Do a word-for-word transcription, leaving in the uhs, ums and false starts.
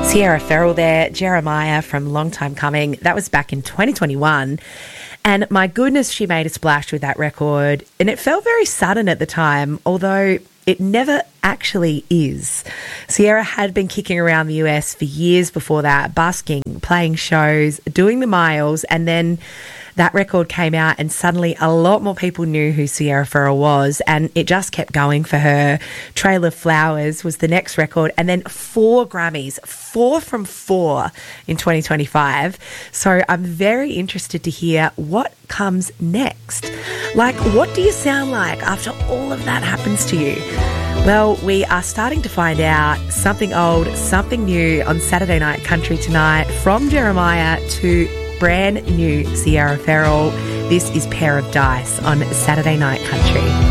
Sierra Farrell there, Jeremiah from Long Time Coming. That was back in twenty twenty-one. And my goodness, she made a splash with that record. And it felt very sudden at the time, although it never actually is. Sierra had been kicking around the U S for years before that, busking, playing shows, doing the miles, and then that record came out and suddenly a lot more people knew who Sierra Farrell was, and it just kept going for her. Trail of Flowers was the next record, and then four Grammys, four from four in twenty twenty-five. So I'm very interested to hear what comes next. Like, what do you sound like after all of that happens to you? Well, we are starting to find out something old, something new on Saturday Night Country tonight, from Jeremiah to brand new Sierra Farrell. This is Pair of Dice on Saturday Night Country.